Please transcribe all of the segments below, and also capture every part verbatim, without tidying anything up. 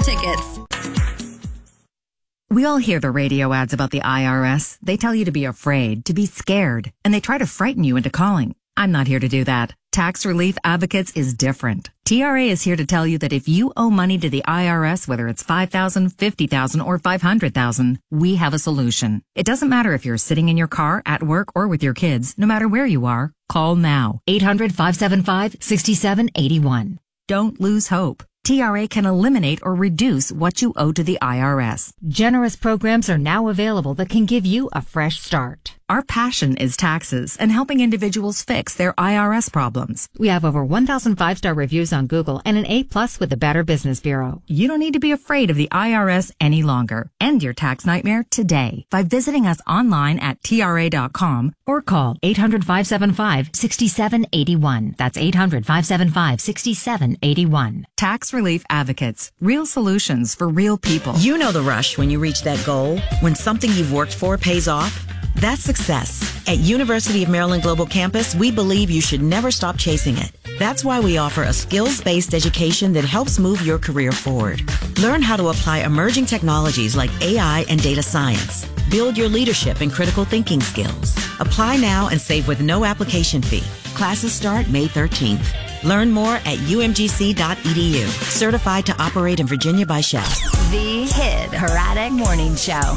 tickets. We all hear the radio ads about the I R S. They tell you to be afraid, to be scared, and they try to frighten you into calling. I'm not here to do that. Tax Relief Advocates is different. T R A is here to tell you that if you owe money to the I R S, whether it's five thousand dollars, fifty thousand dollars, or five hundred thousand dollars, we have a solution. It doesn't matter if you're sitting in your car, at work, or with your kids. No matter where you are, call now. eight hundred, five seven five, six seven eight one. Don't lose hope. T R A can eliminate or reduce what you owe to the I R S. Generous programs are now available that can give you a fresh start. Our passion is taxes and helping individuals fix their I R S problems. We have over one thousand five-star reviews on Google and an A plus with the Better Business Bureau. You don't need to be afraid of the I R S any longer. End your tax nightmare today by visiting us online at T R A dot com or call eight hundred, five seven five, six seven eight one. That's eight hundred, five seven five, six seven eight one. Tax Relief Advocates. Real solutions for real people. You know the rush when you reach that goal, when something you've worked for pays off. That's success. At University of Maryland Global Campus, we believe you should never stop chasing it. That's why we offer a skills-based education that helps move your career forward. Learn how to apply emerging technologies like A I and data science. Build your leadership and critical thinking skills. Apply now and save with no application fee. Classes start May thirteenth. Learn more at U M G C dot E D U. Certified to operate in Virginia by Shell. The Hit Heradic Morning Show.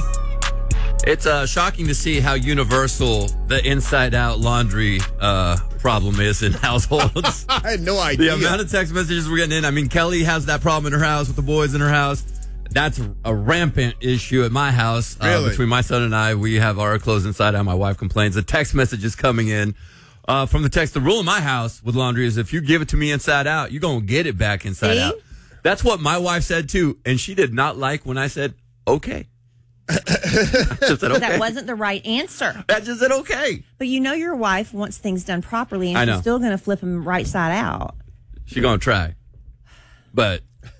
It's uh, shocking to see how universal the inside-out laundry uh, problem is in households. I had no idea. The amount of text messages we're getting in. I mean, Kelly has that problem in her house with the boys in her house. That's a rampant issue at my house. Really? Uh, between my son and I, we have our clothes inside out. My wife complains. The text messages coming in uh, from the text. The rule in my house with laundry is if you give it to me inside out, you're going to get it back inside See? out. That's what my wife said, too. And she did not like when I said, okay. I just said, okay. That wasn't the right answer. I just said, okay. But you know your wife wants things done properly, and I know. she's still going to flip them right side out. She's going to try. But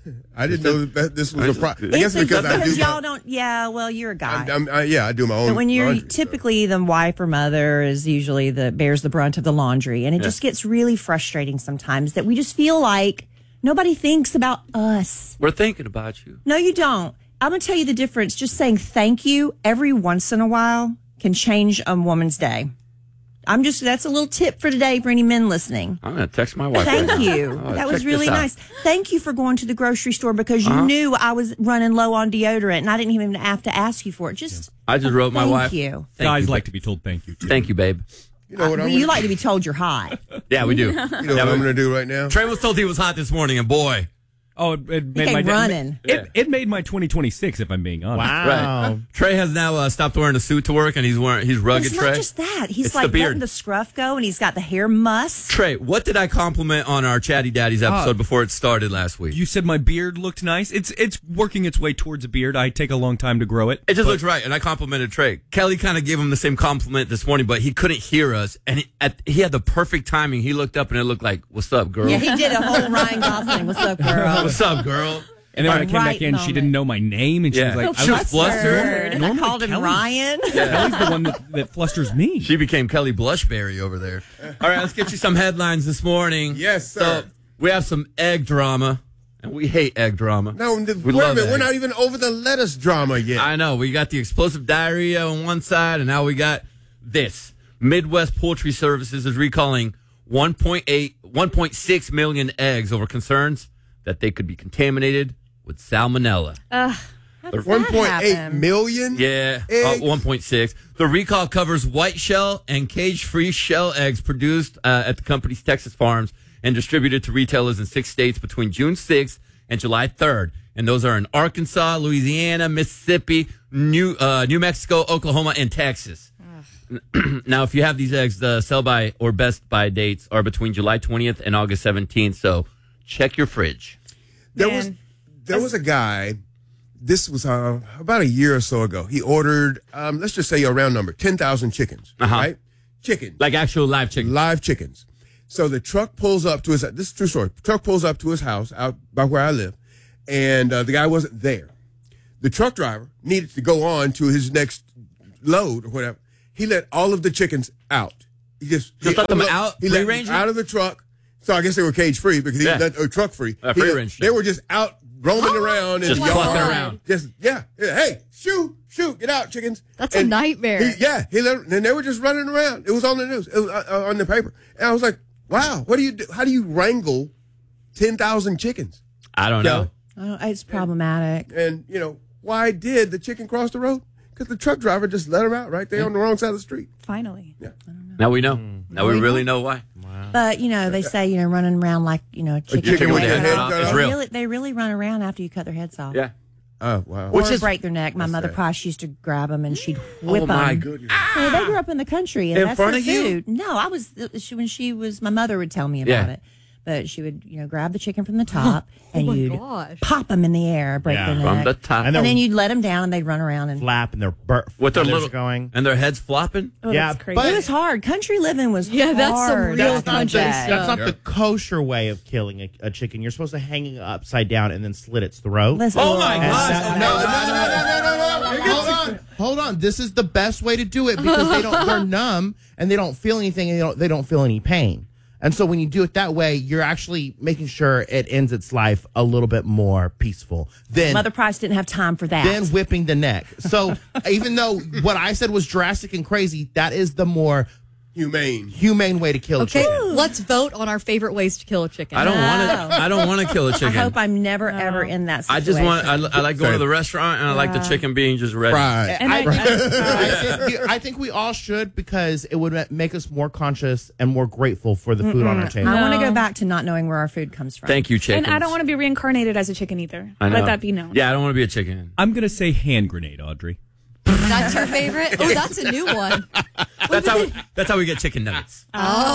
I didn't know that this was a problem. I guess It's because I do y'all my, don't. Yeah, well, you're a guy. I'm, I'm, I, yeah, I do my own. But when you're laundry, so. typically the wife or mother is usually the bears the brunt of the laundry, and it Yeah. just gets really frustrating sometimes that we just feel like nobody thinks about us. we're thinking about you. No, you don't. I'm going to tell you the difference. Just saying thank you every once in a while can change a woman's day. I'm just, that's a little tip for today for any men listening. I'm going to text my wife. Thank right now. you. Oh, that check was this really out. nice. Thank you for going to the grocery store because you Uh-huh. knew I was running low on deodorant and I didn't even have to ask you for it. Just I just wrote my thank wife. you. Thank Guys you, like babe. to be told thank you, too. Thank you, babe. You know what Well, I'm you gonna, like to be told you're hot. Yeah, we do. you know Yeah, what we- I'm going to do right now? Trey was told he was hot this morning, and boy. Oh, it, it made came my day- running. It, it made my twenty twenty-six, if I'm being honest. Right. Trey has now uh, stopped wearing a suit to work, and he's wearing he's rugged. It's Trey. not just that. He's It's the like beard. letting the scruff go and he's got the hair muss. Trey, what did I compliment on our Chatty Daddies episode Uh, before it started last week? You said my beard looked nice. It's it's working its way towards a beard. I take a long time to grow it. It just but- looks right, and I complimented Trey. Kelly kind of gave him the same compliment this morning, but he couldn't hear us, and he, at, he had the perfect timing. He looked up, and it looked like, "What's up, girl? Yeah, he did a whole Ryan Gosling. What's up, girl? What's up, girl?" And then when I came Right back in, moment. she didn't know my name, and she Yeah. was like, She was I flustered. And I Normally called him Kelly- Ryan. Kelly's the one that, that flusters me. She became Kelly Blushberry over there. All right, let's get you some headlines this morning. Yes, sir. So we have some egg drama, and we hate egg drama. No, the, We wait a love minute. We're eggs. not even over the lettuce drama yet. I know. We got the explosive diarrhea on one side, and now we got this. Midwest Poultry Services is recalling one point eight, one point six million eggs over concerns that they could be contaminated with salmonella. How does one that point eight happen? million? Yeah, uh, Eggs? one point six. The recall covers white shell and cage-free shell eggs produced uh, at the company's Texas farms and distributed to retailers in six states between June sixth and July third. And those are in Arkansas, Louisiana, Mississippi, New uh, New Mexico, Oklahoma, and Texas. Now, if you have these eggs, the sell-by or best-by dates are between July twentieth and August seventeenth, so check your fridge. There Man. was there was a guy, this was uh, about a year or so ago. He ordered, um, let's just say a round number, ten thousand chickens, Uh-huh. right? Chicken. Like actual live chicken. Live chickens. So the truck pulls up to his, this is a true story. Truck pulls up to his house out by where I live, and uh, the guy wasn't there. The truck driver needed to go on to his next load or whatever. He let all of the chickens out. He just, Just he let them unlo- out, He let them free-range them? out of the truck. So I guess they were cage free because he Yeah. let, or truck free. Uh, He free let- range. They were just out roaming around in Just the clucking yard. around. Just yeah, yeah. Hey, shoot, shoot, get out, chickens. That's a nightmare. He, yeah, he let, and they were just running around. It was on the news. It was uh, uh, on the paper, and I was like, wow, what do you do? How do you wrangle ten thousand chickens? I don't know. Oh, it's problematic. And, you know, why did the chicken cross the road? Because the truck driver just let her out right there on the wrong side of the street. Finally. Yeah. Now we know. Now we really know why. But, you know, they say, you know, running around like, you know, chicken, chicken with their head off. They It's real. really, they really run around after you cut their heads off. Yeah. Oh, wow. Or Which is- break their neck. My mother sad. probably used to grab them and she'd whip Oh them. my goodness. Well, they grew up in the country, and In that's front their of you? food. No, I was she, when she was. My mother would tell me about Yeah. it, but she would, you know, grab the chicken from the top and my you'd gosh. pop them in the air, break Yeah. their From neck, the top. And and they're- then you'd let them down, and they'd run around and. flap and their bur- With their feathers little going. and their heads flopping. Oh, Yeah, that's crazy. but- It was hard. Country living was Yeah, that's some hard. real That's not, country the, stuff. that's not Yeah. the kosher way of killing a, a chicken. You're supposed to hang it upside down and then slit its throat. Listen, Oh, my oh, gosh. That- no, no, no, no, no, no, no. Hold on, hold on. This is the best way to do it because they don't. They're numb and they don't feel anything and they don't. They don't feel any pain. And so when you do it that way, you're actually making sure it ends its life a little bit more peaceful than Mother Price didn't have time for that. than whipping the neck. So even though what I said was drastic and crazy, that is the more Humane. humane way to kill a Okay, chicken. let's vote on our favorite ways to kill a chicken. I don't want No. to. I don't want to kill a I chicken. hope I'm never ever in that I situation. just want. I, I like going to the restaurant and I like the chicken being just ready. Fried. And I, I- I, think, I think we all should because it would ma- make us more conscious and more grateful for the food on our table. I want to No. go back to not knowing where our food comes from. Thank you, chicken. And I don't want to be reincarnated as a chicken either. I know. Let that be known. Yeah, I don't want to be a chicken. I'm going to say hand grenade, Audrey. That's her favorite. Oh, that's a new one. That's how. That's how we get chicken nuggets.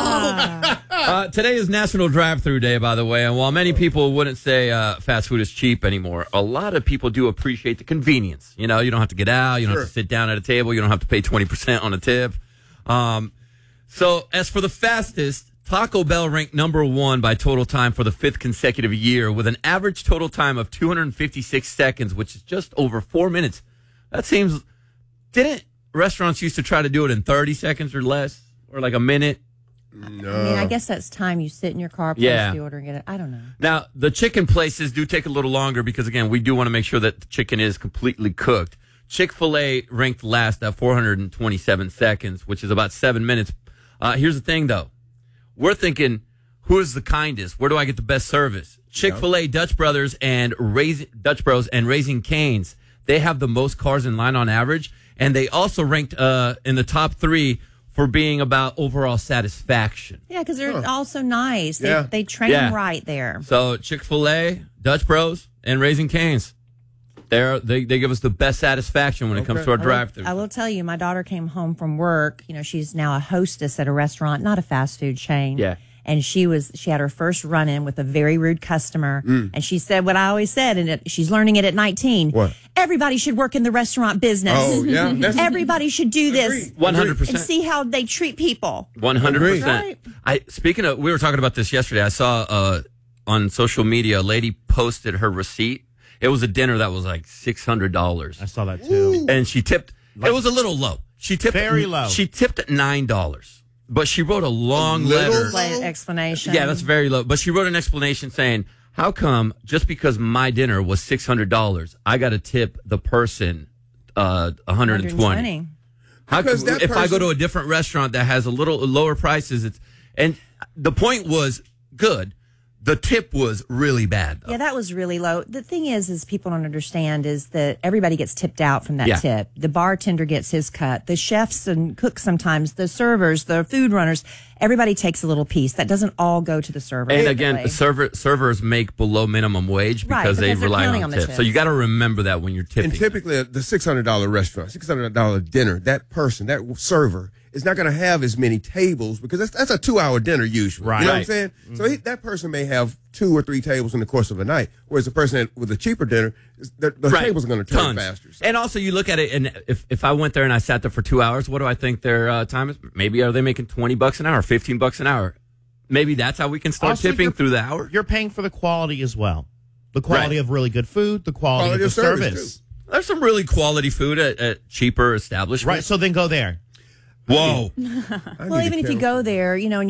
Oh, Uh, today is National Drive-Through Day, by the way, and while many people wouldn't say uh, fast food is cheap anymore, a lot of people do appreciate the convenience. You know, you don't have to get out, you don't Sure. have to sit down at a table, you don't have to pay twenty percent on a tip. Um, so, as for the fastest, Taco Bell ranked number one by total time for the fifth consecutive year, with an average total time of two hundred fifty-six seconds, which is just over four minutes. That seems. Didn't restaurants used to try to do it in thirty seconds or less, or like a minute? I mean, I guess that's time you sit in your car, place Yeah. the order, and get it. I don't know. Now, the chicken places do take a little longer because, again, we do want to make sure that the chicken is completely cooked. Chick-fil-A ranked last at four hundred twenty-seven seconds, which is about seven minutes. Uh, here's the thing, though. We're thinking, who is the kindest? Where do I get the best service? Chick-fil-A, Dutch Brothers, and Raising, Dutch Bros, and Raising Cane's. They have the most cars in line on average, and they also ranked uh, in the top three for being about overall satisfaction. Yeah, because they're all so nice. They, Yeah. they train Yeah. them right there. So Chick-fil-A, Dutch Bros, and Raising Cane's. They're, they they give us the best satisfaction when it comes to our I will- drive-through. I will tell you, my daughter came home from work. You know, she's now a hostess at a restaurant, not a fast food chain. Yeah. And she was she had her first run in with a very rude customer, and she said what I always said, and it, she's learning it at nineteen. What? Everybody should work in the restaurant business. Oh, yeah. That's- Everybody should do this Agreed. one hundred and percent. see how they treat people. one hundred percent. Right. I speaking of, we were talking about this yesterday. I saw uh, on social media a lady posted her receipt. It was a dinner that was like six hundred dollars, I saw that too. and she tipped. It was a little low. She tipped Very low. She tipped at nine dollars, but she wrote a long little letter. Like, explanation. Yeah, that's very low. But she wrote an explanation saying, "How come just because my dinner was six hundred dollars, I got to tip the person uh, one hundred and twenty? How Because come, that if I go person- to a different restaurant that has a little lower prices, it's and the point was good. The tip was really bad. Though. Yeah, that was really low. The thing is, is people don't understand is that everybody gets tipped out from that Yeah. tip. The bartender gets his cut. The chefs and cooks sometimes, the servers, the food runners, everybody takes a little piece. That doesn't all go to the server. And again, typically. server, servers make below minimum wage Right, because they because they're rely counting on on the tips. So tips. you got to remember that when you're tipping. And typically, uh, the six hundred dollars restaurant, six hundred dollars dinner, that person, that server, is not going to have as many tables because that's, that's a two-hour dinner usually. Right. You know Right. what I'm saying? So he, that person may have two or three tables in the course of a night, whereas the person that, with a cheaper dinner, is- the, the Right. tables are going to turn Tons. faster. So. And also, you look at it, and if, if I went there and I sat there for two hours, what do I think their uh, time is? Maybe are they making twenty bucks an hour, fifteen bucks an hour? Maybe that's how we can start Also, tipping you're- through the hour. You're paying for the quality as well. The quality Right. of really good food, the quality, Quality of of the service, service. too. There's some really quality food at, at cheaper establishments. Right, so then go there. Whoa. I well, need even to if you tell- go there, you know, and